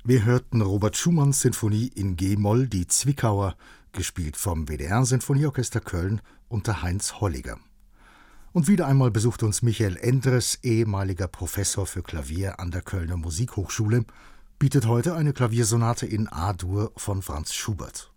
Wir hörten Robert Schumanns Sinfonie in G-Moll, die Zwickauer, gespielt vom WDR-Sinfonieorchester Köln unter Heinz Holliger. Und wieder einmal besucht uns Michael Endres, ehemaliger Professor für Klavier an der Kölner Musikhochschule, bietet heute eine Klaviersonate in A-Dur von Franz Schubert.